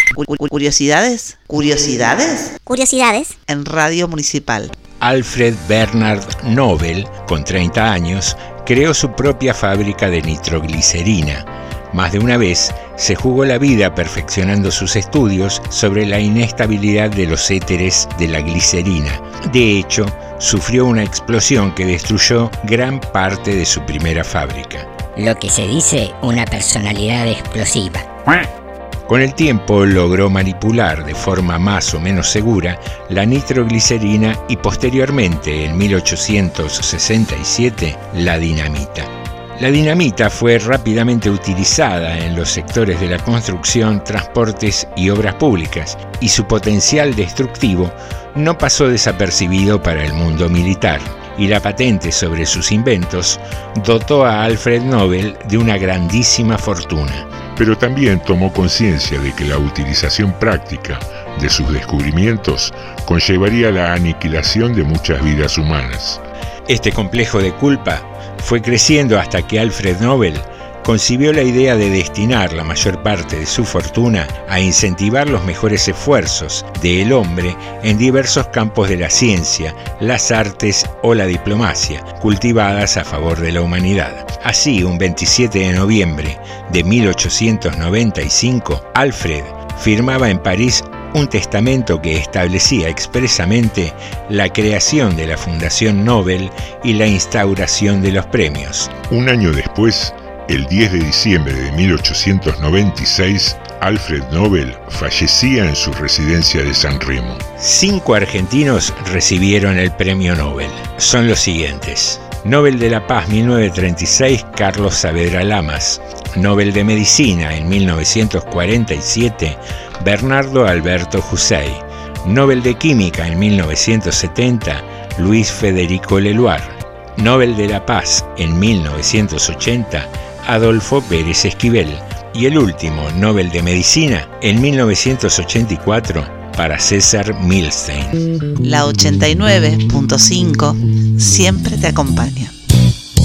Curiosidades. Curiosidades. Curiosidades. En Radio Municipal. Alfred Bernard Nobel, con 30 años, creó su propia fábrica de nitroglicerina. Más de una vez se jugó la vida perfeccionando sus estudios sobre la inestabilidad de los éteres de la glicerina. De hecho, sufrió una explosión que destruyó gran parte de su primera fábrica. Lo que se dice una personalidad explosiva. Con el tiempo logró manipular de forma más o menos segura la nitroglicerina y posteriormente, en 1867, la dinamita. La dinamita fue rápidamente utilizada en los sectores de la construcción, transportes y obras públicas, y su potencial destructivo no pasó desapercibido para el mundo militar, y la patente sobre sus inventos dotó a Alfred Nobel de una grandísima fortuna. Pero también tomó conciencia de que la utilización práctica de sus descubrimientos conllevaría la aniquilación de muchas vidas humanas. Este complejo de culpa fue creciendo hasta que Alfred Nobel concibió la idea de destinar la mayor parte de su fortuna a incentivar los mejores esfuerzos del hombre en diversos campos de la ciencia, las artes o la diplomacia, cultivadas a favor de la humanidad. Así, un 27 de noviembre de 1895, Alfred firmaba en París un testamento que establecía expresamente la creación de la Fundación Nobel y la instauración de los premios. Un año después, el 10 de diciembre de 1896, Alfred Nobel fallecía en su residencia de San Remo. 5 argentinos recibieron el premio Nobel. Son los siguientes: Nobel de la Paz 1936, Carlos Saavedra Lamas. Nobel de Medicina en 1947, Bernardo Alberto Hussein. Nobel de Química en 1970, Luis Federico Leloir. Nobel de la Paz en 1980, Adolfo Pérez Esquivel. Y el último Nobel de Medicina en 1984 para César Milstein. La 89.5 siempre te acompaña.